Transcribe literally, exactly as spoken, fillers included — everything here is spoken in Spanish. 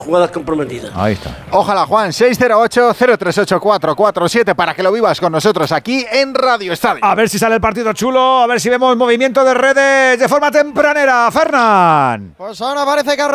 jugadas comprometidas. Ahí está. Ojalá, Juan. seis cero ocho, cero tres ocho, cuatro cuatro siete para que lo vivas con nosotros aquí en Radio Estadio. A ver si sale el partido chulo, a ver si vemos movimiento de redes de forma tempranera. Fernán. Pues ahora parece que